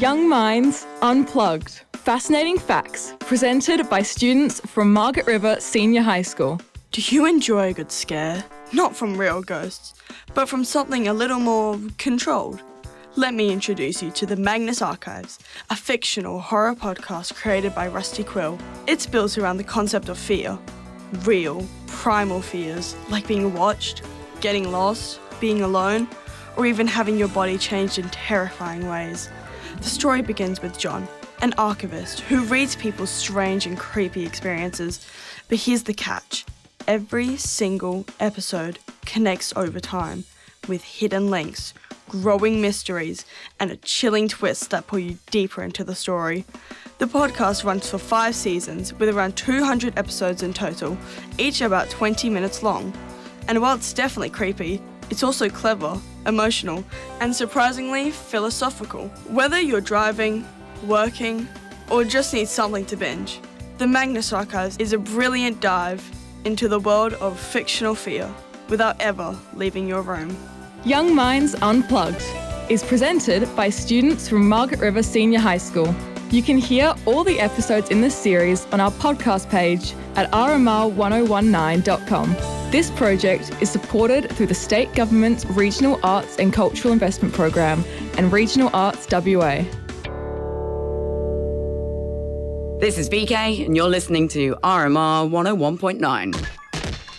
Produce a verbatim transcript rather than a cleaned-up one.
Young Minds Unplugged. Fascinating facts presented by students from Margaret River Senior High School. Do you enjoy a good scare? Not from real ghosts, but from something a little more controlled. Let me introduce you to the Magnus Archives, a fictional horror podcast created by Rusty Quill. It's built around the concept of fear. Real, primal fears, like being watched, getting lost, being alone, or even having your body changed in terrifying ways. The story begins with John, an archivist who reads people's strange and creepy experiences. But here's the catch. Every single episode connects over time with hidden links, growing mysteries, and a chilling twist that pull you deeper into the story. The podcast runs for five seasons with around two hundred episodes in total, each about twenty minutes long. And while it's definitely creepy, it's also clever, emotional, and surprisingly philosophical. Whether you're driving, working, or just need something to binge, the Magnus Archives is a brilliant dive into the world of fictional fear without ever leaving your room. Young Minds Unplugged is presented by students from Margaret River Senior High School. You can hear all the episodes in this series on our podcast page at r m r one oh one nine dot com. This project is supported through the State Government's Regional Arts and Cultural Investment Program and Regional Arts W A. This is V K and you're listening to R M R one oh one point nine.